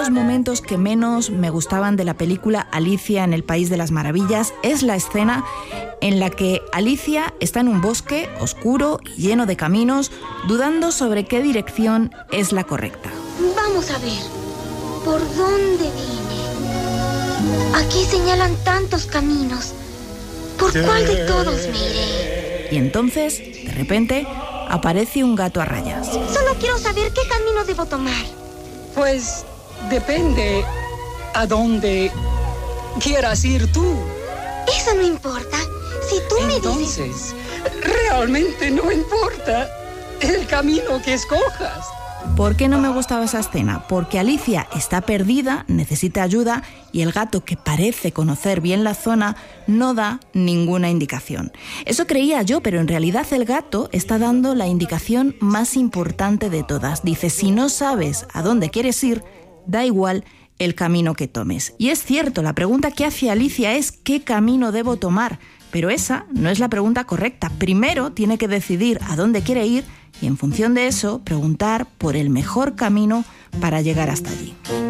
los momentos que menos me gustaban de la película Alicia en el País de las Maravillas es la escena en la que Alicia está en un bosque oscuro y lleno de caminos, dudando sobre qué dirección es la correcta. Vamos a ver, ¿por dónde vine? Aquí señalan tantos caminos. ¿Por cuál de todos me iré? Y entonces, de repente, aparece un gato a rayas. Solo quiero saber qué camino debo tomar. Pues depende a dónde quieras ir tú. Eso no importa. Si tú me dices... Entonces, realmente no importa el camino que escojas. ¿Por qué no me gustaba esa escena? Porque Alicia está perdida, necesita ayuda y el gato, que parece conocer bien la zona, no da ninguna indicación. Eso creía yo, pero en realidad el gato está dando la indicación más importante de todas. Dice, si no sabes a dónde quieres ir, da igual el camino que tomes. Y es cierto, la pregunta que hace Alicia es ¿qué camino debo tomar? Pero esa no es la pregunta correcta. Primero tiene que decidir a dónde quiere ir y en función de eso preguntar por el mejor camino para llegar hasta allí.